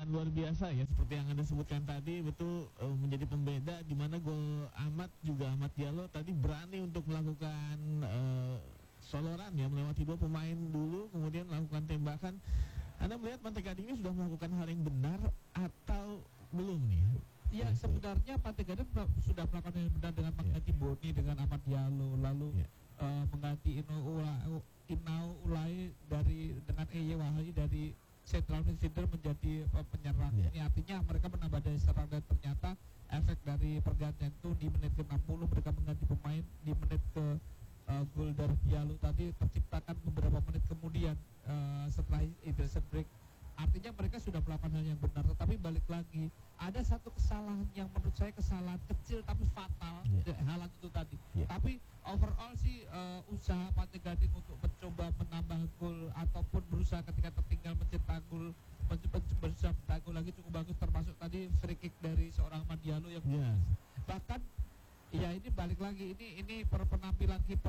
luar biasa ya, seperti yang Anda sebutkan tadi, betul menjadi pembeda di mana gol Ahmad Diallo tadi berani untuk melakukan soloran ya, melewati dua pemain dulu kemudian melakukan tembakan. Anda melihat Pantai Gading ini sudah melakukan hal yang benar atau belum nih? Ya, sebenarnya Pantai Gading sudah melakukan yang benar dengan mengganti Boni dengan Ahmad Diallo, lalu mengganti Inau Ulai dengan Eye Wahai dari central midfielder menjadi penyerang. Ini artinya mereka menambah daya serang, dan ternyata efek dari pergantian itu di menit ke-60 mereka mengganti pemain, di menit ke gol dari Diallo tadi terciptakan beberapa menit kemudian setelah Idrissa break. Artinya mereka sudah melakukan hal yang benar, tetapi balik lagi ada satu kesalahan yang menurut saya kesalahan kecil tapi fatal, halan itu tadi. Tapi overall sih usaha Pantai Gading untuk mencoba menambah gol ataupun berusaha ketika tertinggal mencetak gol, berusaha mencetak gol lagi cukup bagus, termasuk tadi free kick dari seorang Ahmad Diallo yang bahkan ya ini balik lagi ini penampilan kiper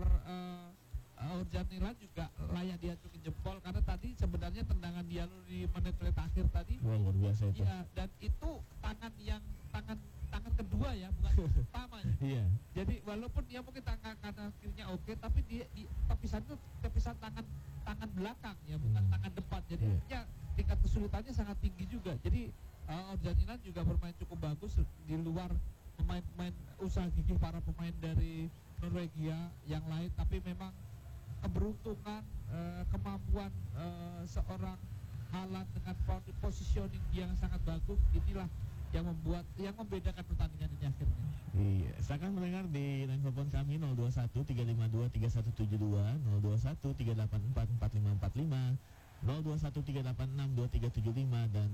Urjanila juga layak diacungi jempol, karena tadi sebenarnya tendangan Diallo di menit-menit akhir tadi luar biasa itu. Ya, dan itu tangan kedua ya, bukan pertama ya. Jadi walaupun dia mungkin tangan kanan kirinya oke, tapi dia di tepisan tangan belakang ya, bukan tangan depan. Jadi ya tingkat kesulitannya sangat tinggi juga. Jadi Urjanila juga bermain cukup bagus di luar pemain usaha gigih para pemain dari Norwegia yang lain, tapi memang keberuntungan, kemampuan seorang Haaland dengan positioning yang sangat bagus, inilah yang membedakan pertandingan ini akhirnya. Iya, silakan mendengar di line telepon kami 021-352-3172, 021-384-4545, 021-386-2375, dan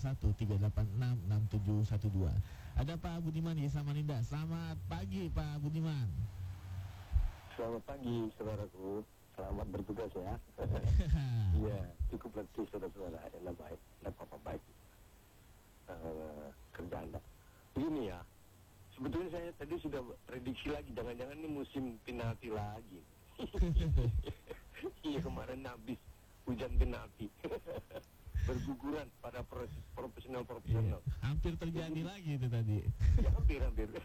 021-386-6712. Ada Pak Budiman di Samarinda. Selamat pagi Pak Budiman. Selamat pagi saudaraku, selamat bertugas ya. Iya, cukup letih saudara-saudara, adalah baik, tidak apa-apa baik kerja Anda. Begini ya, sebetulnya saya tadi sudah prediksi lagi, jangan-jangan ini musim penalti lagi. Iya, kemarin habis hujan penalti. Berguguran pada profesional. Hampir terjadi lagi itu tadi. Ya, hampir.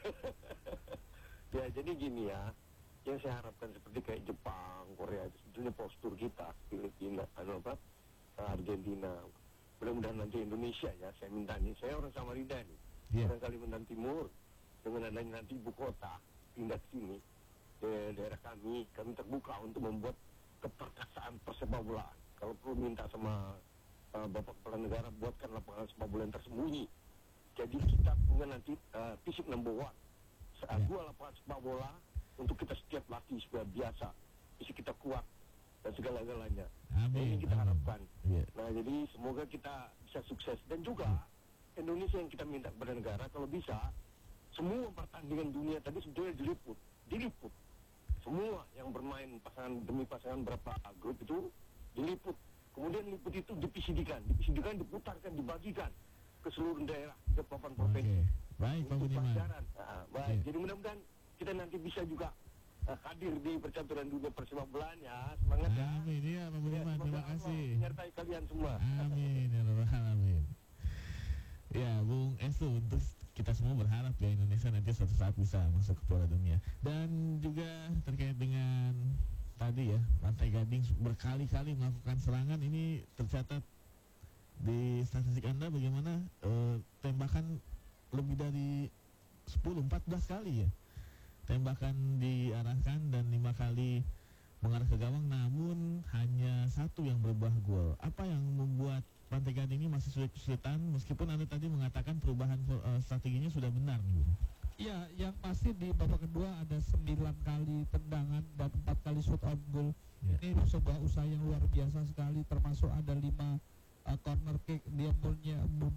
Ya, jadi gini ya, yang saya harapkan seperti kayak Jepang, Korea, sebetulnya postur kita, Filipina, Argentina, mudah-mudahan nanti Indonesia ya, saya minta nih, saya orang Samarinda nih, orang Kalimantan Timur, dengan adanya nanti ibu kota pindah ke sini, daerah kami terbuka untuk membuat keperkasaan persepak bolaan. Kalau perlu minta sama Bapak Kepala Negara, buatkan lapangan sepak bola yang tersembunyi. Jadi kita punya nanti fisik number one, dua lapangan sepak bola untuk kita setiap latih supaya biasa, isi kita kuat dan segala-galanya. Ini kita harapkan. Nah, jadi semoga kita bisa sukses, dan juga Indonesia yang kita minta kepada negara, kalau bisa semua pertandingan dunia tadi sebetulnya diliput. Semua yang bermain pasangan demi pasangan berapa grup itu diliput. Kemudian liput itu diputarkan, dibagikan ke seluruh daerah, ke papan provinsi. Baik, Pak Budiman. Baik, jadi mudah-mudahan kita nanti bisa juga hadir di percaturan dunia persepak bolaan ya. Semangat ya. Amin ya Pak Budiman, terima kasih. Menyertai kalian semua. Amin ya Rabbal Alamin. Ya, Bung Esu, untuk kita semua berharap ya Indonesia nanti suatu saat bisa masuk ke Piala Dunia. Dan juga terkait dengan tadi ya, Pantai Gading berkali-kali melakukan serangan, ini tercatat di statistik Anda bagaimana tembakan lebih dari 14 kali ya. Tembakan diarahkan dan 5 kali mengarah ke gawang, namun hanya 1 yang berbuah gol. Apa yang membuat Pantai Gading ini masih kesulitan, meskipun Anda tadi mengatakan perubahan strateginya sudah benar nih, Bu? Ya, yang pasti di babak kedua ada 9 kali tendangan dan 4 kali shoot on goal. Ini sebuah usaha yang luar biasa sekali, termasuk ada 5 corner kick. Dia punya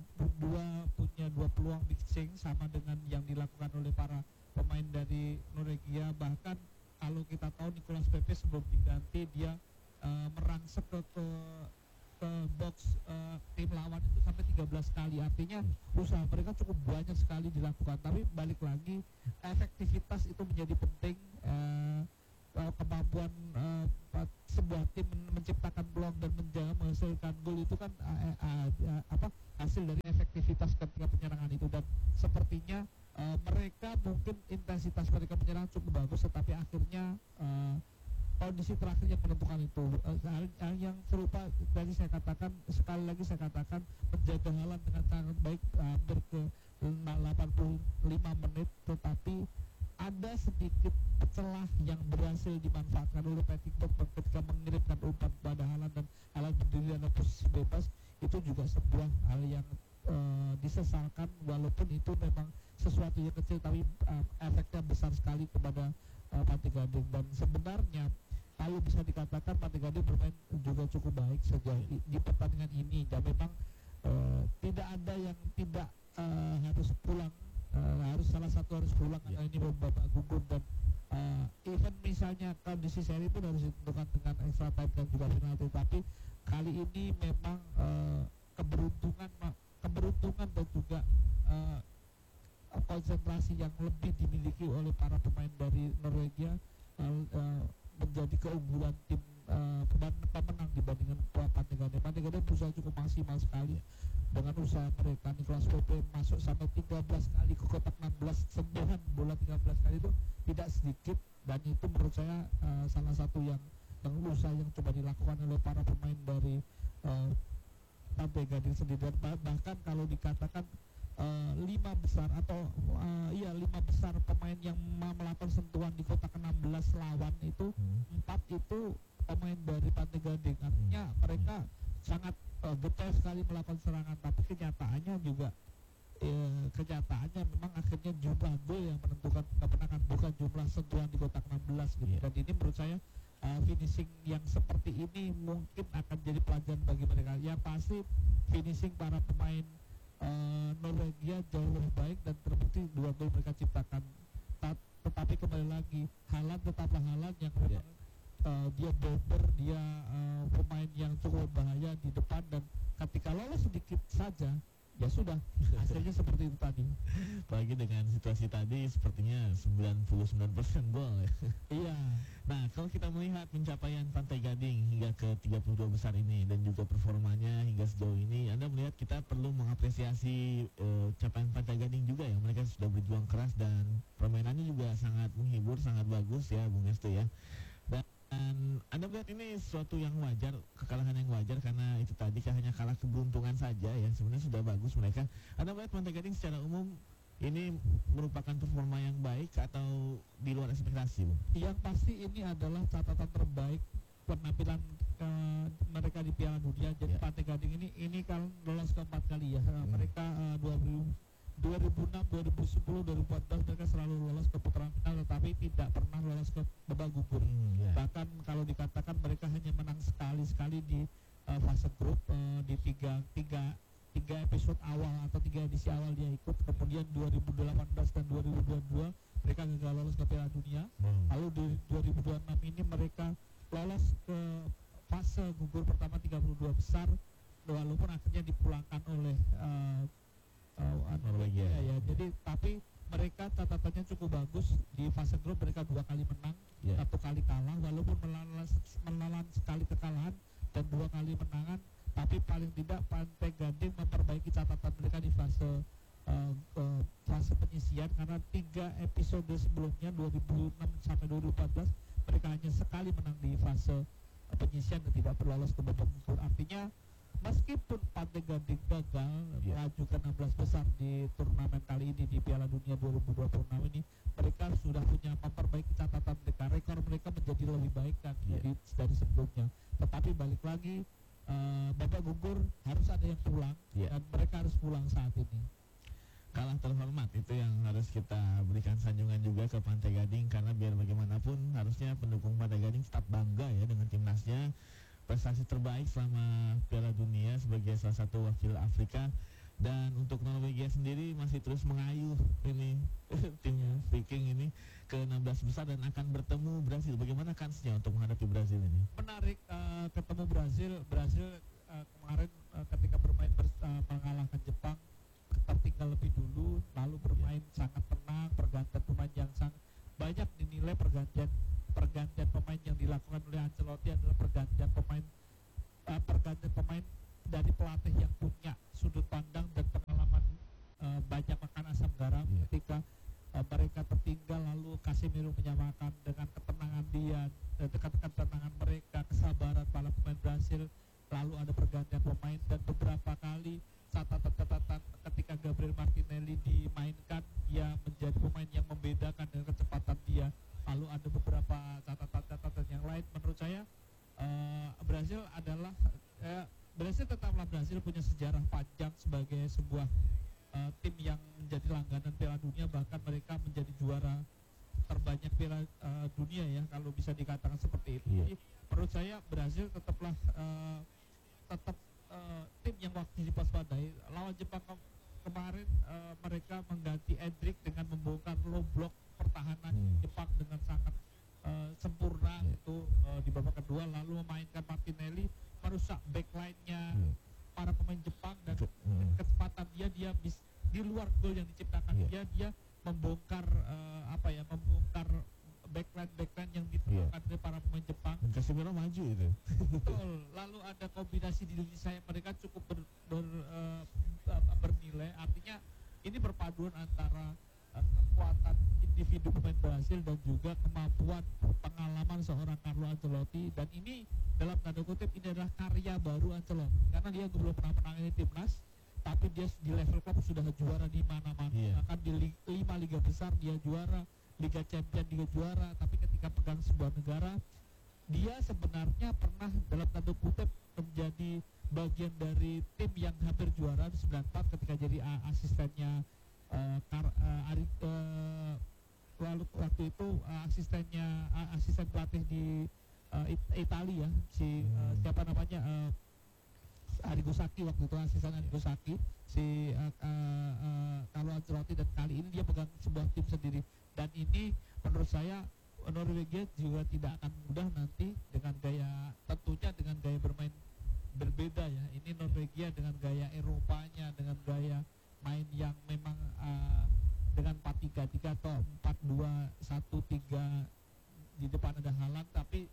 2 peluang big change sama dengan yang dilakukan oleh para pemain dari Norwegia. Bahkan kalau kita tahu Nicolas Pepe sebelum diganti dia merangsek ke box tim lawan itu sampai 13 kali. Artinya usaha mereka cukup banyak sekali dilakukan. Tapi balik lagi, efektivitas itu menjadi penting. Kemampuan sebuah tim menciptakan peluang dan menghasilkan gol itu kan hasil dari aktivitas ketika penyerangan itu, dan sepertinya mereka mungkin intensitas mereka menyerang cukup bagus, tetapi akhirnya kondisi terakhir yang menentukan itu. Yang serupa tadi saya katakan, sekali lagi saya katakan, menjaga Haaland dengan sangat baik hampir ke 85 menit, tetapi ada sedikit celah yang berhasil dimanfaatkan oleh Petitbon ketika mengirimkan umpan kepada Haaland, dan Haaland berdiri dalam posisi bebas. Itu juga sebuah hal yang disesalkan, walaupun itu memang sesuatu yang kecil, tapi efeknya besar sekali kepada Pantai Gading. Dan sebenarnya kalau bisa dikatakan Pantai Gading bermain juga cukup baik sejauh di pertandingan ini, dan memang tidak ada yang tidak harus pulang, harus salah satu harus pulang karena ini babak gugur, dan even misalnya kondisi seri pun harus ditentukan dengan extra time dan juga penalti. Tapi kali ini memang keberuntungan dan juga konsentrasi yang lebih dimiliki oleh para pemain dari Norwegia menjadi keunggulan tim pemenang dibandingkan Pantai Gading. Pantai Gading berusaha cukup maksimal sekali dengan usaha mereka. Nicolas Pepe masuk sampai 13 kali ke kotak 16, sentuhan bola 13 kali itu tidak sedikit, dan itu menurut saya salah satu yang usaha yang coba dilakukan oleh para pemain dari Pantai Gading sendiri. Dan bahkan kalau dikatakan 5 besar atau 5 besar pemain yang melakukan sentuhan di kotak 16 lawan itu 4 itu pemain dari Pantai Gading. Artinya mereka sangat getol sekali melakukan serangan, tapi kenyataannya memang akhirnya jumlah gol yang menentukan kemenangan, bukan jumlah sentuhan di kotak 16 gitu. Dan ini menurut saya finishing yang seperti ini mungkin akan jadi pelajaran bagi mereka. Yang pasti finishing para pemain Norwegia jauh lebih baik, dan terbukti 2 gol mereka ciptakan. Tetapi kembali lagi, Haaland tetaplah Haaland yang memang dia bomber, dia pemain yang cukup berbahaya di depan, dan ketika lolos sedikit saja ya sudah, hasilnya seperti itu tadi. Apalagi dengan situasi tadi sepertinya 99% gol ya. Iya. Nah, kalau kita melihat pencapaian Pantai Gading hingga ke 32 besar ini dan juga performanya hingga sejauh ini, Anda melihat kita perlu mengapresiasi capaian Pantai Gading juga ya. Mereka sudah berjuang keras dan permainannya juga sangat menghibur, sangat bagus ya Bung Estu ya. Dan Anda melihat ini sesuatu yang wajar, kekalahan yang wajar, karena itu tadi hanya kalah keberuntungan saja ya. Sebenarnya sudah bagus mereka. Anda melihat Pantai Gading secara umum ini merupakan performa yang baik atau di luar ekspektasi, Bung? Yang pasti ini adalah catatan terbaik penampilan mereka di Piala Dunia. Jadi Pantai Gading ini kan lolos ke-4 kali ya. Mereka 2006, 2010, 2014 mereka selalu lolos ke putaran final, tetapi tidak pernah lolos ke babak gugur. Bahkan kalau dikatakan mereka hanya menang sekali di fase grup di tiga episode awal atau 3 edisi awal dia ikut. Kemudian 2018 dan 2022 mereka gagal lolos ke Piala Dunia. Lalu di 2026 ini mereka lolos ke fase gugur pertama 32 besar, walaupun akhirnya dipulangkan oleh Norwegia ya. Jadi tapi mereka catatannya cukup bagus di fase grup. Mereka 2 kali menang, 1 kali kalah, walaupun menelan sekali kekalahan dan 2 kali menangan, tapi paling tidak Pantai Gading memperbaiki catatan mereka di fase penyisian, karena 3 episode sebelumnya 2006 sampai 2014 mereka hanya sekali menang di fase penyisian dan tidak lolos ke babak gugur. Artinya meskipun Pantai Gading gagal melaju ke 16 besar di turnamen kali ini di Piala Dunia 2026 ini, mereka sudah punya memperbaiki catatan mereka. Rekor mereka menjadi lebih baik kan dari sebelumnya. Tetapi balik lagi, babak gugur harus ada yang pulang, dan mereka harus pulang saat ini. Kalah terhormat itu yang harus kita berikan sanjungan juga ke Pantai Gading, karena biar bagaimanapun harusnya pendukung Pantai Gading tetap bangga ya dengan timnasnya. Prestasi terbaik selama Piala Dunia sebagai salah satu wakil Afrika, dan untuk Norwegia sendiri masih terus mengayuh ini tim Viking ini ke 16 besar dan akan bertemu Brasil. Bagaimana kansnya untuk menghadapi Brasil ini? Menarik ketemu Brasil kemarin ketika bermain mengalahkan Jepang, tertinggal lebih dulu, lalu bermain sangat tenang. Pergantian pemain yang sangat banyak dinilai, pergantian pemain yang dilakukan oleh Ancelotti adalah pergantian pemain dari pelatih yang punya sudut pandang dan pengalaman ketika mereka tertinggal lalu Casemiro menyamakan dengan ketenangan dia, dengan ketenangan mereka, kesabaran para pemain Brasil, lalu ada pergantian pemain dan beberapa kali catatan ketika Gabriel Martinelli dimainkan dia menjadi pemain yang membedakan dengan kecepatan dia. Lalu ada beberapa catatan yang lain. Menurut saya Brasil adalah Brasil tetaplah Brasil punya sejarah panjang sebagai sebuah tim yang menjadi langganan Piala Dunia, bahkan mereka menjadi juara terbanyak Piala Dunia ya kalau bisa dikatakan seperti itu. Jadi menurut saya Brasil tetaplah tim yang waktu diwaspadai. Lawan Jepang kemarin mereka mengganti Endrick dengan membongkar low block pertahanan Jepang dengan sangat sempurna itu di babak kedua, lalu memainkan Martinelli merusak backline-nya para pemain Jepang dan kecepatan dia di luar gol yang diciptakan dia membongkar membongkar backline yang ditemukan oleh para pemain Jepang. Casemiro maju itu. Betul. Lalu ada kombinasi di lini sayap mereka cukup bernilai. Artinya ini perpaduan antara kekuatan individu pemain Brasil dan juga kemampuan pengalaman seorang Carlo Ancelotti, dan ini dalam tanda kutip ini adalah karya baru Ancelotti karena dia belum pernah menangani timnas, tapi dia di level klub sudah juara di mana-mana. Bahkan di 5 liga besar dia juara, Liga Champions dia juara, tapi ketika pegang sebuah negara dia sebenarnya pernah dalam tanda kutip menjadi bagian dari tim yang hampir juara di 94 ketika jadi asistennya lalu waktu itu asisten pelatih di Italia siapa namanya Arrigo Sacchi, waktu itu asisten Arrigo Sacchi Carlo Ancelotti, dan kali ini dia pegang sebuah tim sendiri, dan ini menurut saya Norwegia juga tidak akan mudah nanti dengan tentunya dengan gaya bermain berbeda ya. Ini Norwegia dengan gaya Eropanya, dengan gaya main yang memang dengan 4-3-3 atau 4-2-1-3 di depan ada Haaland, tapi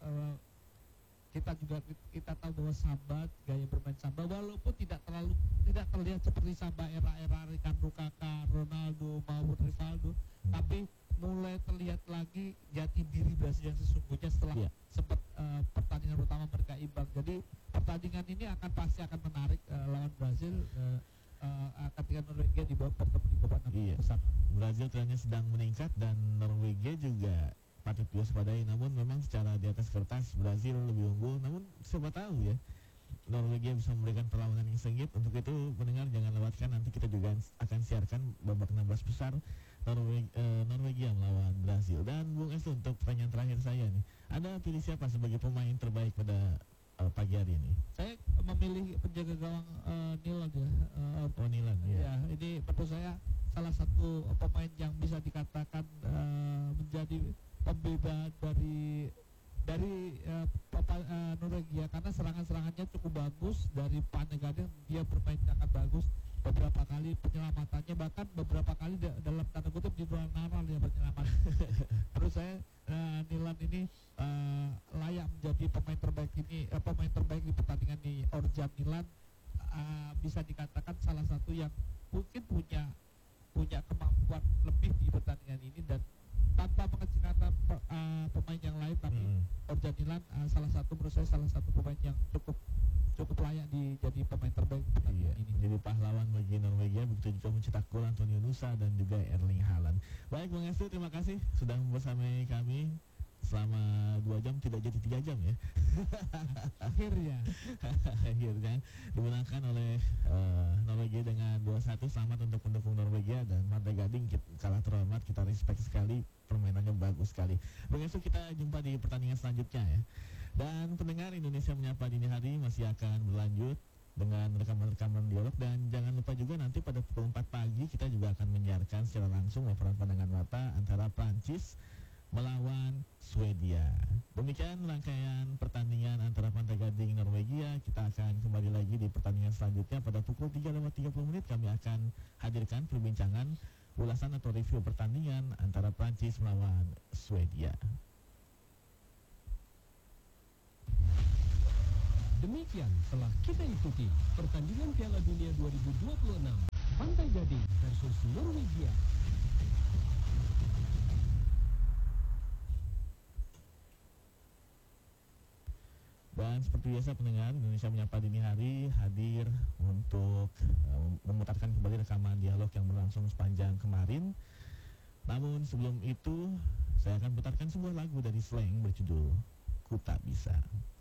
kita tahu bahwa Samba, gaya bermain Samba walaupun tidak terlihat seperti Samba era Ricardo Kakak, Ronaldo maupun Rivaldo, tapi mulai terlihat lagi jati diri Brasil yang sesungguhnya setelah sempat pertandingan pertama mereka imbang. Jadi pertandingan ini pasti akan menarik lawan Brasil ketika Norwegia di bawah bertemu di babak 16 besar. Brasil trennya sedang meningkat dan Norwegia juga patut diwaspadai, namun memang secara di atas kertas Brasil lebih unggul, namun siapa tahu ya Norwegia bisa memberikan perlawanan yang sengit. Untuk itu pendengar jangan lewatkan, nanti kita juga akan siarkan babak 16 besar Norwegia melawan Brasil. Dan Bung Estu, untuk pertanyaan terakhir saya nih, Anda pilih siapa sebagai pemain terbaik pada pagi hari ini? Saya memilih penjaga gawang Nilan ya. Nilan ya. Ini menurut saya salah satu pemain yang bisa dikatakan menjadi pembeda dari Norwegia karena serangannya cukup bagus. Dari Panegade dia bermain sangat bagus, beberapa kali penyelamatannya, bahkan beberapa kali dalam tanda kutip di luar naral dia penyelamat. Menurut saya Nilan ini layak menjadi pemain terbaik di pertandingan ini. Orjan Nilan bisa dikatakan salah satu yang mungkin punya kemampuan lebih di pertandingan ini, dan tanpa mengecilkan pemain yang lain, tapi Orjan Nilan menurut saya salah satu pemain yang cukup layak jadi pemain terbaik di pertandingan ini. Jadi pahlawan bagi Norwegia, begitu juga mencetak gol Antonio Nusa dan juga Erling Haaland. Baik Bung Estu, terima kasih sudah bersamai kami selama 2 jam, tidak jadi 3 jam ya. Akhirnya dimenangkan oleh Norwegia dengan 2-1. Selamat untuk pendukung Norwegia, dan Marta Gading kalah terhormat, kita respect sekali, permainannya bagus sekali. Bung Estu, kita jumpa di pertandingan selanjutnya ya. Dan pendengar Indonesia Menyapa Dini Hari masih akan berlanjut dengan rekaman-rekaman dialog, dan jangan lupa juga nanti pada pukul 4 pagi kita juga akan menyiarkan secara langsung laporan pandangan mata antara Prancis melawan Swedia. Demikian rangkaian pertandingan antara Pantai Gading Norwegia. Kita akan kembali lagi di pertandingan selanjutnya pada pukul 3:30. Kami akan hadirkan perbincangan, ulasan atau review pertandingan antara Prancis melawan Swedia. Demikian telah kita ikuti pertandingan Piala Dunia 2026 Pantai Gading versus Norwegia. Dan seperti biasa pendengar Indonesia Menyapa Dini Hari hadir untuk memutarkan kembali rekaman dialog yang berlangsung sepanjang kemarin. Namun sebelum itu saya akan putarkan sebuah lagu dari Slank berjudul Ku Tak Bisa.